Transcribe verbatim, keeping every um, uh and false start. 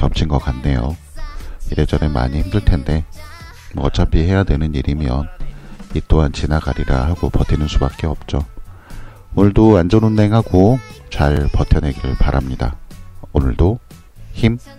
점친 것 같네요. 이래저래 많이 힘들 텐데 뭐 어차피 해야 되는 일이면 이 또한 지나가리라 하고 버티는 수밖에 없죠. 오늘도 안전운행하고 잘 버텨내길 바랍니다. 오늘도 힘